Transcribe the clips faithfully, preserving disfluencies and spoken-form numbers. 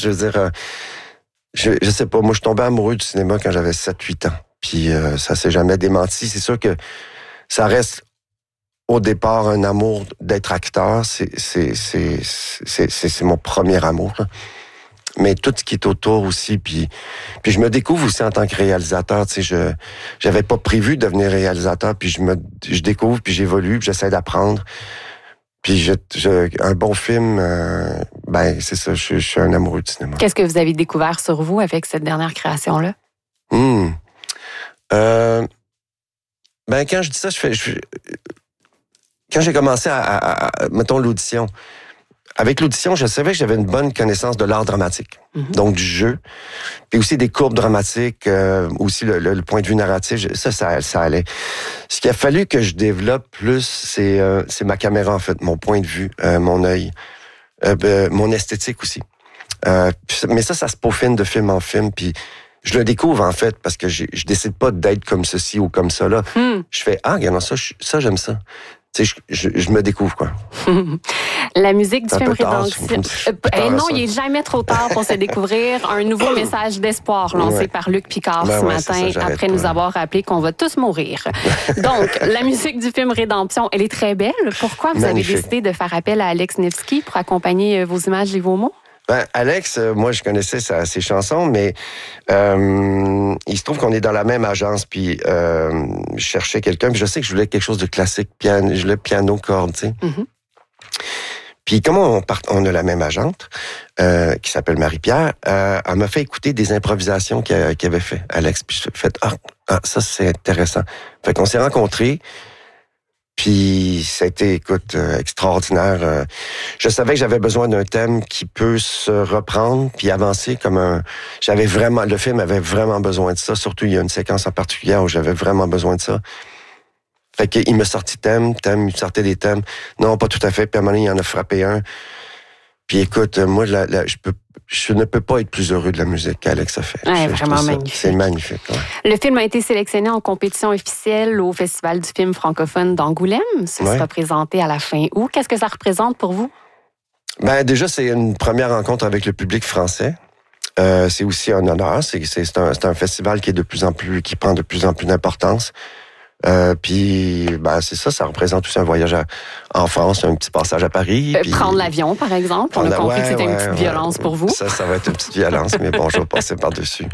Je veux dire, euh, je, je sais pas, moi, je suis tombé amoureux du cinéma quand j'avais sept huit ans. Puis euh, ça s'est jamais démenti. C'est sûr que ça reste au départ un amour d'être acteur. C'est, c'est, c'est, c'est, c'est, c'est mon premier amour, là. Mais tout ce qui est autour aussi, puis puis je me découvre aussi en tant que réalisateur. Tu sais, je j'avais pas prévu de devenir réalisateur, puis je me je découvre, puis j'évolue, puis j'essaie d'apprendre. Puis je, je un bon film, euh, ben c'est ça. Je, je suis un amoureux du cinéma. Qu'est-ce que vous avez découvert sur vous avec cette dernière création-là? Hum. Euh, ben quand je dis ça, je fais. Je, quand j'ai commencé à, à, à mettons l'audition. Avec l'audition, je savais que j'avais une bonne connaissance de l'art dramatique, mm-hmm. donc du jeu, puis aussi des courbes dramatiques, euh, aussi le, le, le point de vue narratif, ça, ça, ça allait. Ce qu'il a fallu que je développe plus, c'est, euh, c'est ma caméra, en fait, mon point de vue, euh, mon œil, euh, euh, mon esthétique aussi. Euh, mais ça, ça se peaufine de film en film, puis je le découvre, en fait, parce que j'ai, je décide pas d'être comme ceci ou comme ça, là. Mm. Je fais, ah, regarde, ça, je, ça, j'aime ça. Tu sais, je, je, je me découvre, quoi. La musique du film Rédemption. Euh, eh non, il est jamais trop tard pour se découvrir un nouveau message d'espoir lancé ouais. par Luc Picard ben ce ouais, matin, ça, après pas. nous avoir rappelé qu'on va tous mourir. Donc, la musique du film Rédemption, elle est très belle. Pourquoi vous Magnifique. avez décidé de faire appel à Alex Nevsky pour accompagner vos images et vos mots? Ben, Alex, euh, moi, je connaissais sa, ses chansons, mais euh, il se trouve qu'on est dans la même agence, puis euh, je cherchais quelqu'un, puis je sais que je voulais quelque chose de classique, piano, je voulais piano, corde, tu sais. Mm-hmm. Puis comme on, part, on a la même agente, euh, qui s'appelle Marie-Pierre, euh, elle m'a fait écouter des improvisations qu'il, qu'il avait fait, Alex, puis je fait ah, ah, ça c'est intéressant. Fait qu'on s'est rencontrés. Puis ça a été, écoute, euh, extraordinaire. Euh, je savais que j'avais besoin d'un thème qui peut se reprendre puis avancer comme un. J'avais vraiment, le film avait vraiment besoin de ça. Surtout, il y a une séquence en particulier où j'avais vraiment besoin de ça. Fait qu'il me sortit thème, thème, il sortait des thèmes. Non, pas tout à fait. Puis à un moment donné, il en a frappé un. Puis écoute, moi, la, la, je peux, je ne peux pas être plus heureux de la musique qu'Alex a fait. Ouais, je, vraiment je magnifique. C'est magnifique. Ouais. Le film a été sélectionné en compétition officielle au Festival du film francophone d'Angoulême. Ça ouais. sera présenté à la fin août. Qu'est-ce que ça représente pour vous? Ben déjà, c'est une première rencontre avec le public français. Euh, c'est aussi un honneur. C'est, c'est, c'est, un, c'est un festival qui est de plus en plus, qui prend de plus en plus d'importance. Euh, puis, ben, c'est ça, ça représente aussi un voyage à, en France, un petit passage à Paris. Euh, puis, prendre l'avion, par exemple. On a compris ouais, que c'était ouais, une petite ouais, violence pour vous. Ça, ça va être une petite violence, mais bon, je vais passer par-dessus.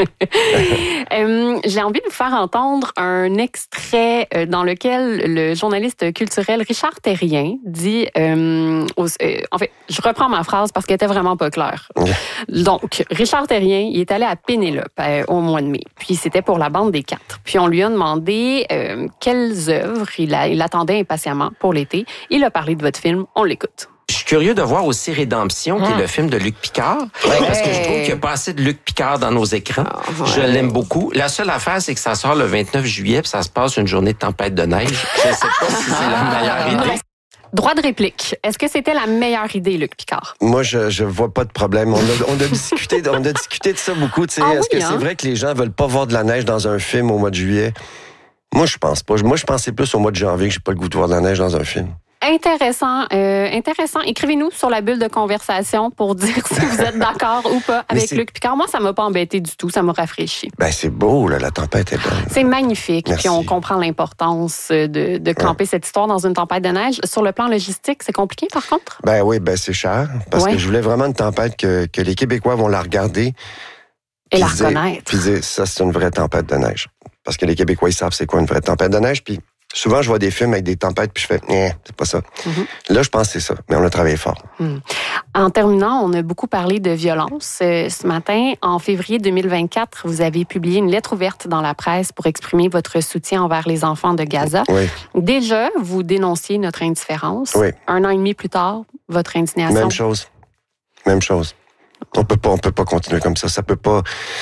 euh, j'ai envie de vous faire entendre un extrait dans lequel le journaliste culturel Richard Terrien dit... Euh, aux, euh, en fait, je reprends ma phrase parce qu'elle était vraiment pas claire. Donc, Richard Terrien, il est allé à Pénélope euh, au mois de mai. Puis, c'était pour la bande des quatre. Puis, on lui a demandé... Euh, quelles œuvres il, a, il attendait impatiemment pour l'été. Il a parlé de votre film. On l'écoute. Je suis curieux de voir aussi Rédemption, qui est le film de Luc Picard, ouais. parce que je trouve qu'il n'y a pas assez de Luc Picard dans nos écrans. Oh, ouais. Je l'aime beaucoup. La seule affaire, c'est que ça sort le vingt-neuf juillet, puis ça se passe une journée de tempête de neige. Je ne sais pas si c'est la meilleure idée. Droit de réplique. Est-ce que c'était la meilleure idée, Luc Picard? Moi, je je vois pas de problème. On a, on a discuté, on a discuté de ça beaucoup. Tu sais, ah, est-ce oui, que hein? c'est vrai que les gens veulent pas voir de la neige dans un film au mois de juillet? Moi, je pense pas. Moi, je pensais plus au mois de janvier que j'ai pas le goût de voir de la neige dans un film. Intéressant, euh, intéressant. Écrivez-nous sur la bulle de conversation pour dire si vous êtes d'accord ou pas avec Luc Picard. Moi, ça m'a pas embêté du tout, ça m'a rafraîchi. Ben c'est beau, là, la tempête est belle. C'est magnifique, Merci. Puis on comprend l'importance de, de camper ouais. cette histoire dans une tempête de neige. Sur le plan logistique, c'est compliqué par contre? Ben oui, ben c'est cher, parce ouais. que je voulais vraiment une tempête que, que les Québécois vont la regarder. Et la reconnaître. Puis dire, ça, c'est une vraie tempête de neige. Parce que les Québécois, ils savent c'est quoi une vraie tempête de neige. Puis souvent, je vois des films avec des tempêtes, puis je fais, eh, c'est pas ça. Mm-hmm. Là, je pense que c'est ça. Mais on a travaillé fort. Mm. En terminant, on a beaucoup parlé de violence. Euh, ce matin, en février deux mille vingt-quatre, vous avez publié une lettre ouverte dans la presse pour exprimer votre soutien envers les enfants de Gaza. Oui. Déjà, vous dénonciez notre indifférence. Oui. Un an et demi plus tard, votre indignation. Même chose. Même chose. On peut pas, on peut pas continuer comme ça. Ça peut pas,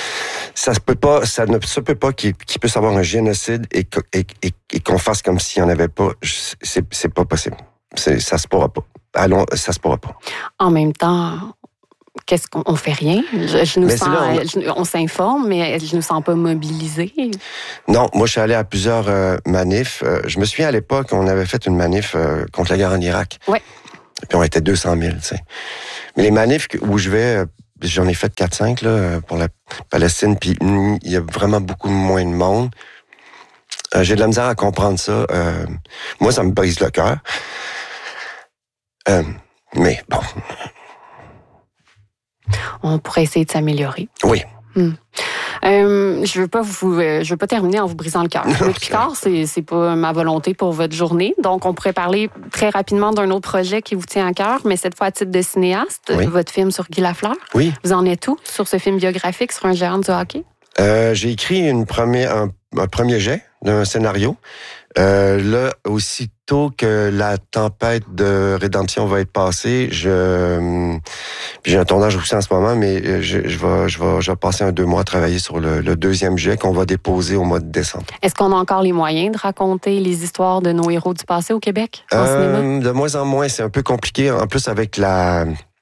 ça se peut pas, ça ne se peut pas qu'il, qu'il puisse avoir un génocide et, et, et, et qu'on fasse comme s'il n'y en avait pas. C'est, c'est pas possible. C'est, ça se pourra pas. Allons, ça se pourra pas. En même temps, qu'est-ce qu'on on fait rien? Je, je nous sens, là, on... Je, on s'informe, mais je ne nous sens pas mobilisés. Non, moi je suis allé à plusieurs euh, manifs. Euh, je me souviens à l'époque, on avait fait une manif euh, contre la guerre en Irak. Oui. Puis on était deux cent mille, tu sais. Mais les manifs où je vais, j'en ai fait quatre cinq là, pour la Palestine, puis il y a vraiment beaucoup moins de monde. Euh, j'ai de la misère à comprendre ça. Euh, moi, ça me brise le cœur. Euh, mais bon. On pourrait essayer de s'améliorer. Oui. Hmm. Euh, je veux pas vous, euh, je veux pas terminer en vous brisant le cœur. Luc Picard, c'est c'est pas ma volonté pour votre journée. Donc, on pourrait parler très rapidement d'un autre projet qui vous tient à cœur, mais cette fois à titre de cinéaste, oui. Votre film sur Guy Lafleur. Oui. Vous en êtes où sur ce film biographique sur un géant du hockey? Euh, j'ai écrit une première, un, un premier jet d'un scénario. Euh, là, aussitôt que la tempête de rédemption va être passée, je j'ai un tournage aussi en ce moment, mais je, je vais je vais je vais passer un deux mois à travailler sur le, le deuxième jet qu'on va déposer au mois de décembre. Est-ce qu'on a encore les moyens de raconter les histoires de nos héros du passé au Québec en euh, cinéma? De moins en moins, c'est un peu compliqué. En plus avec la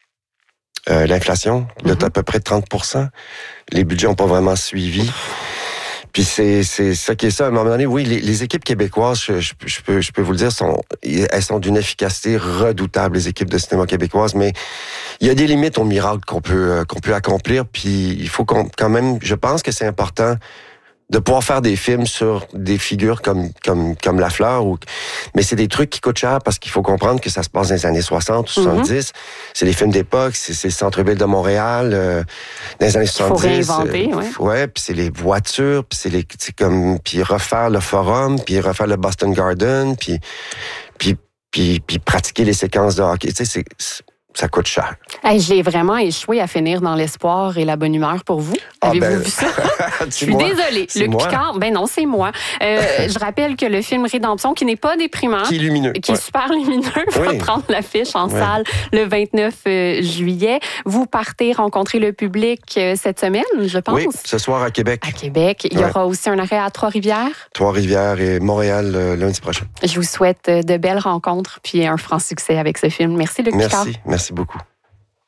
euh, l'inflation de mm-hmm. à peu près trente pour cent, les budgets n'ont pas vraiment suivi. Puis c'est c'est ça qui est ça. À un moment donné, oui, les, les équipes québécoises, je, je, je peux je peux vous le dire, sont elles sont d'une efficacité redoutable, les équipes de cinéma québécoises. Mais il y a des limites au miracle qu'on peut qu'on peut accomplir. Puis il faut qu'on, quand même, je pense que c'est important de pouvoir faire des films sur des figures comme comme comme Lafleur, ou mais c'est des trucs qui coûtent cher parce qu'il faut comprendre que ça se passe dans les années soixante ou soixante-dix. Mm-hmm. C'est des films d'époque, c'est, c'est le centre-ville de Montréal euh, dans les années soixante-dix. Faut réinventer, euh, ouais. Ouais, puis c'est les voitures, puis c'est les c'est comme puis refaire le Forum, puis refaire le Boston Garden, puis puis puis, puis pratiquer les séquences de hockey. Tu sais, c'est, c'est ça coûte cher. Hey, j'ai vraiment échoué à finir dans l'espoir et la bonne humeur pour vous. Ah, Avez-vous ben... vu ça? Je suis moi. désolée. C'est Luc moi. Picard, ben non, c'est moi. Euh, je rappelle que le film Rédemption, qui n'est pas déprimant, qui est lumineux, qui ouais. est super lumineux, va oui. prendre l'affiche en ouais. salle le vingt-neuf juillet. Vous partez rencontrer le public cette semaine, je pense. Oui, ce soir à Québec. À Québec. Il y ouais. aura aussi un arrêt à Trois-Rivières. Trois-Rivières et Montréal euh, lundi prochain. Je vous souhaite de belles rencontres puis un franc succès avec ce film. Merci, Luc Merci. Picard. Merci beaucoup.